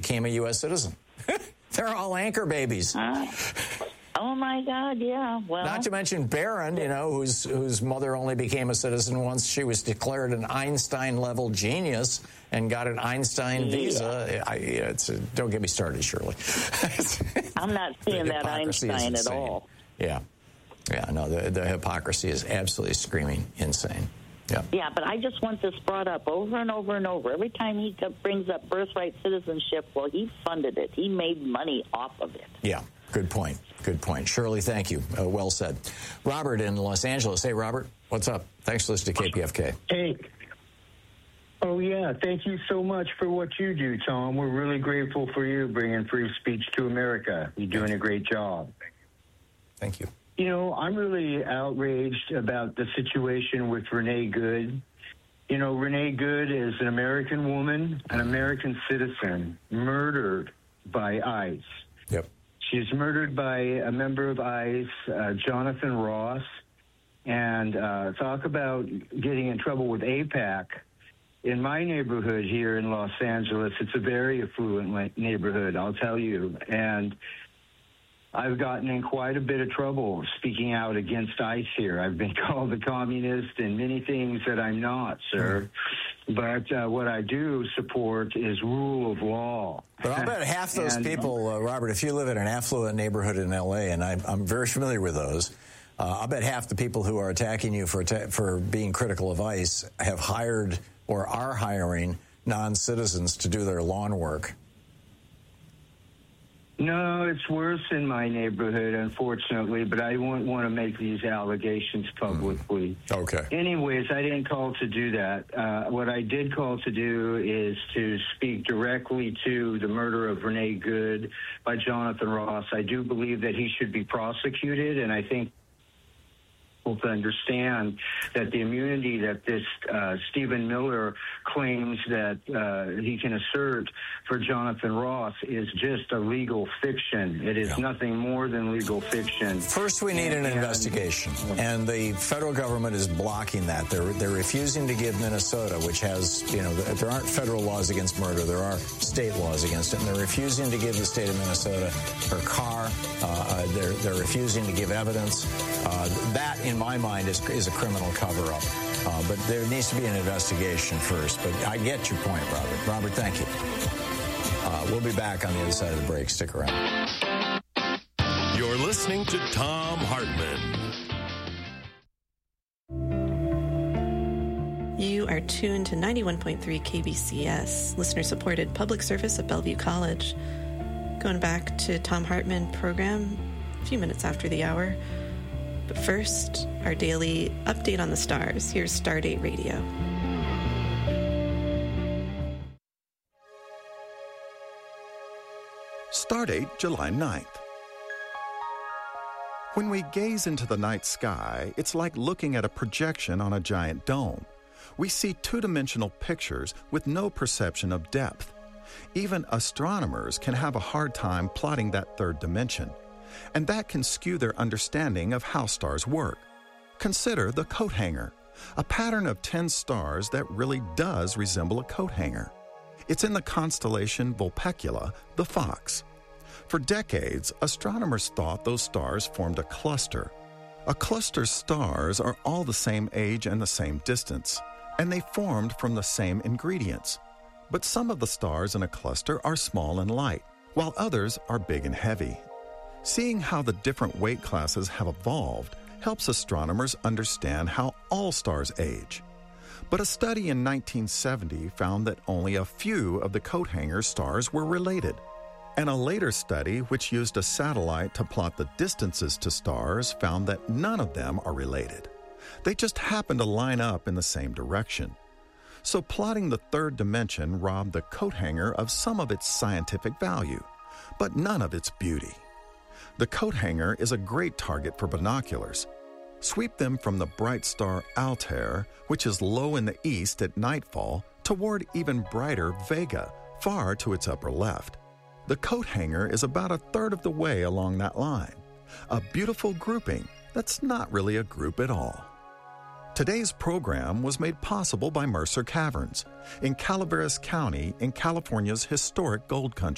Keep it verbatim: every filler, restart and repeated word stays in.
became a U S citizen. They're all anchor babies. Uh, oh, my God, yeah. Well, not to mention Barron, you know, whose whose mother only became a citizen once she was declared an Einstein-level genius and got an Einstein yeah. visa. I, it's a, don't get me started, Shirley. I'm not seeing that Einstein at all. Yeah. Yeah, no, the, the hypocrisy is absolutely screaming insane. Yeah. Yeah, but I just want this brought up over and over and over. Every time he brings up birthright citizenship, well, he funded it. He made money off of it. Yeah, good point. Good point. Shirley, thank you. Uh, well said. Robert in Los Angeles. Hey, Robert, what's up? Thanks for listening to K P F K. Hey. Oh, yeah, thank you so much for what you do, Tom. We're really grateful for you bringing free speech to America. You're doing a great job. Thank you. You know, I'm really outraged about the situation with Renee Good. You know, Renee Good is an American woman, an American citizen, murdered by ICE. Yep. She's murdered by a member of ICE, uh, Jonathan Ross. And uh, talk about getting in trouble with AIPAC. In my neighborhood here in Los Angeles, it's a very affluent neighborhood, I'll tell you. And I've gotten in quite a bit of trouble speaking out against ICE here. I've been called a communist and many things that I'm not, sir. But uh, what I do support is rule of law. But I'll bet half those and, people, uh, Robert, if you live in an affluent neighborhood in L A, and I'm, I'm very familiar with those, uh, I'll bet half the people who are attacking you for atta- for being critical of ICE have hired or are hiring non-citizens to do their lawn work. No, it's worse in my neighborhood, unfortunately, but I wouldn't want to make these allegations publicly. Mm. Okay. Anyways, I didn't call to do that. Uh, what I did call to do is to speak directly to the murder of Renee Good by Jonathan Ross. I do believe that he should be prosecuted, and I think to understand that the immunity that this uh, Stephen Miller claims that uh, he can assert for Jonathan Ross is just a legal fiction. It is yeah. nothing more than legal fiction. First, we need an and, investigation, and the federal government is blocking that. They're they're refusing to give Minnesota, which has, you know, there aren't federal laws against murder. There are state laws against it, and they're refusing to give the state of Minnesota her car. Uh, they're they're refusing to give evidence. Uh, that, in my mind, is, is a criminal cover-up. Uh, but there needs to be an investigation first. But I get your point, Robert. Robert, thank you. Uh, we'll be back on the other side of the break. Stick around. You're listening to Thom Hartmann. You are tuned to ninety-one point three K B C S, listener-supported public service at Bellevue College. Going back to Thom Hartmann program a few minutes after the hour. But first, our daily update on the stars. Here's Stardate Radio. Stardate, July ninth. When we gaze into the night sky, it's like looking at a projection on a giant dome. We see two-dimensional pictures with no perception of depth. Even astronomers can have a hard time plotting that third dimension, and that can skew their understanding of how stars work. Consider the coat hanger, a pattern of ten stars that really does resemble a coat hanger. It's in the constellation Vulpecula, the fox. For decades, astronomers thought those stars formed a cluster. A cluster's stars are all the same age and the same distance, and they formed from the same ingredients. But some of the stars in a cluster are small and light, while others are big and heavy. Seeing how the different weight classes have evolved helps astronomers understand how all stars age. But a study in nineteen seventy found that only a few of the coat hanger stars were related. And a later study, which used a satellite to plot the distances to stars, found that none of them are related. They just happen to line up in the same direction. So plotting the third dimension robbed the coat hanger of some of its scientific value, but none of its beauty. The coat hanger is a great target for binoculars. Sweep them from the bright star Altair, which is low in the east at nightfall, toward even brighter Vega, far to its upper left. The coat hanger is about a third of the way along that line. A beautiful grouping that's not really a group at all. Today's program was made possible by Mercer Caverns in Calaveras County in California's historic gold country.